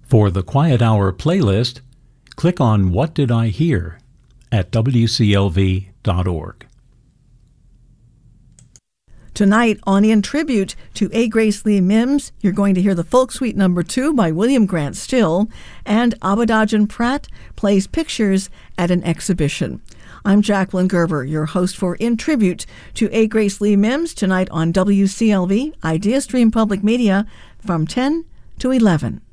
For the Quiet Hour playlist, click on What Did I Hear at wclv.org. Tonight on In Tribute to A. Grace Lee Mims, you're going to hear the Folk Suite No. 2 by William Grant Still, and Abidajan Pratt plays pictures at an exhibition. I'm Jacqueline Gerber, your host for In Tribute to A. Grace Lee Mims, tonight on WCLV, Idea Stream Public Media, from 10 to 11.